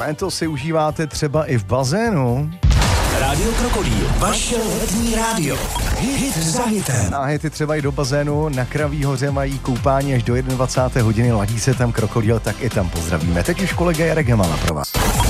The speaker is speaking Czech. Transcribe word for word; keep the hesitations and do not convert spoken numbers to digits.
A to si užíváte třeba i v bazénu. Rádio Krokodýl, vaše letní rádio. Hit za hitem. A hity třeba i do bazénu. Na Kraví hoře mají koupání až do dvacáté jedné hodiny. Ladí se tam Krokodýl, tak i tam pozdravíme. Teď už kolega Jarek Hamala pro vás.